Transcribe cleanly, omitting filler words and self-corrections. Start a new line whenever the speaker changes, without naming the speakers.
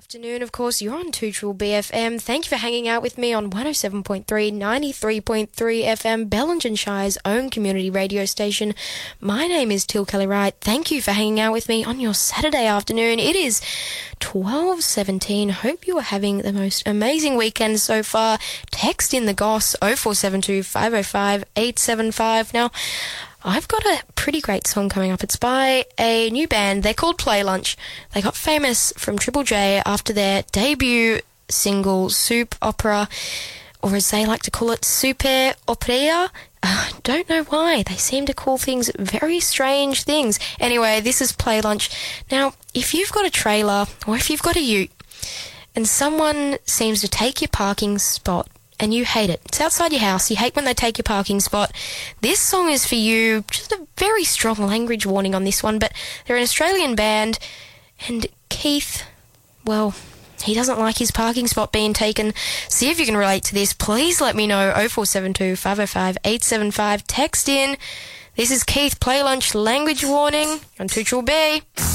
Afternoon, of course, you're on 2 BFM. Thank you for hanging out with me on 107.3, 93.3 FM, Bellingen own community radio station. My name is Till Kelly Wright. Thank you for hanging out with me on your Saturday afternoon. It is 12:17. Hope you are having the most amazing weekend so far. Text in the goss 0472 505 875. Now, I've got a pretty great song coming up. It's by a new band. They're called Play Lunch. They got famous from Triple J after their debut single, Soup Opera, or as they like to call it, Super Opera. Don't know why. They seem to call things very strange things. Anyway, this is Play Lunch. Now, if you've got a trailer or if you've got a ute and someone seems to take your parking spot, and you hate it. It's outside your house. You hate when they take your parking spot. This song is for you. Just a very strong language warning on this one, but they're an Australian band, and Keith, well, he doesn't like his parking spot being taken. See if you can relate to this. Please let me know. 0472 505 875. Text in. This is Keith, Play Lunch, language warning on 2 B.